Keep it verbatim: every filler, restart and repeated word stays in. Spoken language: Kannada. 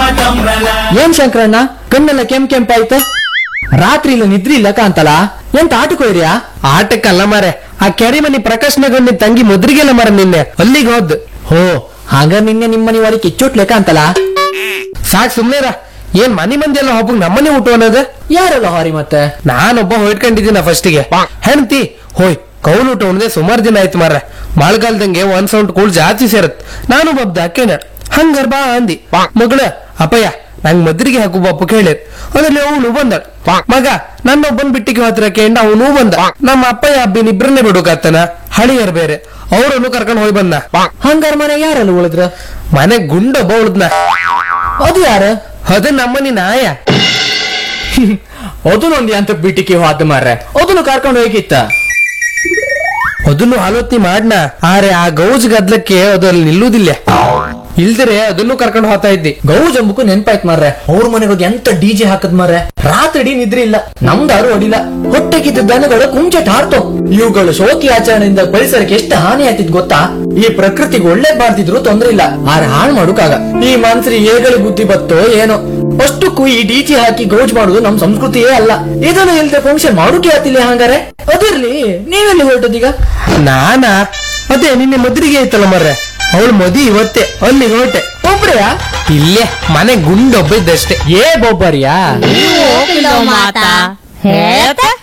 ಏನ್ ಶಂಕರಣ್ಣ ಕಣ್ಣೆಲ್ಲ ಕೆಂಪ್ ಕೆಂಪಾಯ್ತು? ರಾತ್ರಿ ಇಲ್ಲ ನಿದ್ರಿ ಇಲ್ಲ ಕಾಂತಲ್ಲ, ಎಂತ ಆಟಕ್ಕೆ ಹೋಯ್ರಿಯಾ? ಆಟಕ್ಕಲ್ಲ ಮಾರೆ, ಆ ಕೆರೆ ಮನಿ ಪ್ರಕಾಶ್ನಗೊಂಡಿ ತಂಗಿ ಮುದ್ರಿಗೆಲ್ಲ ಮರ ನಿನ್ನೆ ಅಲ್ಲಿಗೆ ಹೋದ್. ಹೋ ಹಾಗ ನಿನ್ನೆ ನಿಮ್ಮನಿ ಒಳಗೆ ಕಿಚ್ಚೋಟ್ಲೆಕ್ಕ ಅಂತಲ್ಲ. ಸಾಕ್ ಸುಮ್ನೆರ, ಏನ್ ಮನಿ ಮಂದಿ ಎಲ್ಲ ಒಬ್ಬಗ್ ನಮ್ಮನೆ ಊಟ ಅನ್ನೋದು? ಯಾರಲ್ಲ ಹಾರಿ ಮತ್ತೆ? ನಾನೊಬ್ಬ ಹೊಯ್ಟ್ಕೊಂಡಿದ್ದೀನ ಫಸ್ಟಿಗೆ. ಹೆಣ್ತಿ ಹೋಯ್ ಕೌಲ್ ಊಟ ಉಣ್ದೆ ಸುಮಾರು ದಿನ ಆಯ್ತು ಮಾರ್ರೆ. ಮಳೆಗಾಲದಂಗೆ ಒಂದ್ ಸೌಂಡ್ ಕೂಳ್ ಜಾಸ್ತಿ ಸೇರತ್. ನಾನು ಬಬ್ದ ಅಕ್ಕೇನ ಹಂಗಾರ ಬಾ ಅಂದಿ. ಮಗಳ ಅಪ್ಪಯ್ಯ ನಂಗ್ ಮದ್ರಿಗೆ ಹಾಕು ಬಾಪು ಕೇಳಿರ್. ಅದ್ರಲ್ಲಿ ಅವನು ಬಂದ ಮಗ ನನ್ನೊಬ್ಬನ್ ಬಿಟ್ಟಿಗೆ ಹತ್ರ ಕೇಂಡ ಅವನು ಬಂದ. ನಮ್ಮ ಅಪ್ಪಯ್ಯ ಅಬ್ಬಿನ ಇಬ್ರನ್ನೇ ಬಿಡುಕಾತನ, ಹಳಿಯರ್ ಬೇರೆ, ಅವ್ರನ್ನು ಕರ್ಕೊಂಡ್ ಹೋಗಿ ಬಂದ. ಹಂಗಾರ ಮನೆ ಯಾರಲ್ಲ ಉಳಿದ್ರ? ಮನೆ ಗುಂಡೊಬ್ಬ ಉಳಿದ್ನ. ಅದು ಯಾರ? ಅದು ನಮ್ಮನಿ ನಾಯ. ಅದನ್ನೊಂದು ಅಂತ ಬಿಟ್ಟಿಗೆ ಹೋದ ಮಾರ್ರೆ, ಅದನ್ನು ಕರ್ಕೊಂಡು ಹೋಗಿತ್ತ. ಅದನ್ನು ಆಲೋಚನೆ ಮಾಡ್ನ, ಆರೆ ಆ ಗೌಜ್ ಗದ್ಲಕ್ಕೆ ಅದು ಅಲ್ಲಿ ನಿಲ್ಲುವುದಿಲ್ಲ. ಇಲ್ದರೆ ಅದನ್ನು ಕರ್ಕೊಂಡು ಹೋಗ್ತಾ ಇದ್ದಿ. ಗೌಜ್ ಅಂಬಕು ನೆನ್ಪಾಯ್ತು ಮಾರ್ರೆ, ಅವ್ರ ಮನೆಗೆ ಹೋಗಿ ಎಂತ ಡಿಜೆ ಹಾಕದ್ ಮಾರ್ರೆ. ರಾತ್ರಿ ನಿದ್ರೆ ಇಲ್ಲ, ನಮ್ದಾರು ಹೊಡಿಲ್ಲ. ಹೊಟ್ಟೆಗಿದ್ದ ದನಗಳು ಕುಂಚಟ ಹಾರ್ತು. ಇವುಗಳು ಶೋಕಿ ಆಚರಣೆಯಿಂದ ಪರಿಸರಕ್ಕೆ ಎಷ್ಟು ಹಾನಿ ಆಯ್ತಿದ್ ಗೊತ್ತಾ? ಈ ಪ್ರಕೃತಿಗೆ ಒಳ್ಳೆ ಬಾರ್ತಿದ್ರು ತೊಂದ್ರೆ ಇಲ್ಲ, ಆರೆ ಹಾಳು ಮಾಡುಕಾಗ. ಈ ಮನ್ಸರಿ ಹೇಗಳಿ ಬುದ್ಧಿ ಬತ್ತೋ ಏನೋ, ಅಷ್ಟಕ್ಕೂ ಈ ಡಿಜೆ ಹಾಕಿ ಗೌಜ್ ಮಾಡುದು ನಮ್ ಸಂಸ್ಕೃತಿಯೇ ಅಲ್ಲ. ಇದನ್ನು ಇಲ್ದೆ ಫಂಕ್ಷನ್ ಮಾಡೋಕೆ ಆತಿಲ್ಲ. ಹಂಗಾರೆ ಅದಿರ್ಲಿ, ನೀವೆಲ್ಲಿ ಹೊರಟದೀಗ? ನಾನಾ ಅದೇ ನಿನ್ನೆ ಮದ್ರಿಗೆ ಐತಲ್ಲ ಮರ್ರೆ, ಅವಳು ಮದಿ ಇವತ್ತೆ ಅಲ್ಲಿ ಹೊರಟೆ. ಒಬ್ರೆಯಾ? ಇಲ್ಲೇ ಮನೆ ಗುಂಡೊಬ್ಬ ಇದ್ದಷ್ಟೇ. ಏ ಬೊಬ್ಬರಿಯಾ? ಮಾತಾ ಹೇಳ್ತಾ